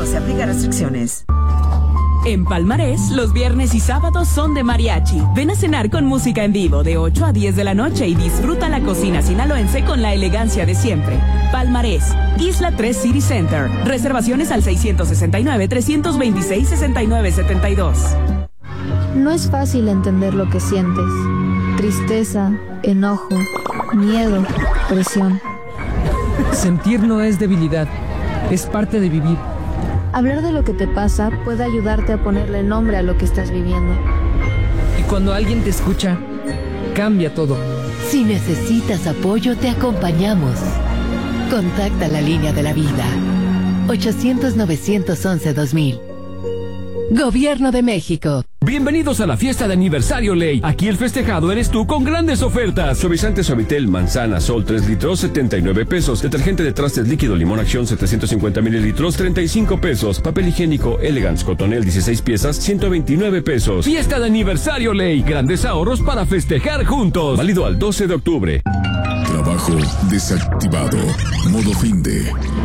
Se aplican restricciones. En Palmarés, los viernes y sábados son de mariachi. Ven a cenar con música en vivo de 8 a 10 de la noche y disfruta la cocina sinaloense con la elegancia de siempre. Palmarés, Isla 3 City Center. Reservaciones al 669-326-6972. No es fácil entender lo que sientes. Tristeza, enojo, miedo, presión. Sentir no es debilidad, es parte de vivir. Hablar de lo que te pasa puede ayudarte a ponerle nombre a lo que estás viviendo. Y cuando alguien te escucha, cambia todo. Si necesitas apoyo, te acompañamos. Contacta la línea de la vida. 800-911-2000. Gobierno de México. Bienvenidos a la fiesta de aniversario Ley. Aquí el festejado eres tú con grandes ofertas. Suavizante Suavitel Manzana Sol 3 litros 79 pesos. Detergente de trastes líquido Limón Acción 750 mililitros 35 pesos. Papel higiénico Elegance Cotonel 16 piezas 129 pesos. Fiesta de aniversario Ley. Grandes ahorros para festejar juntos. Válido al 12 de octubre. Trabajo desactivado. Modo fin de.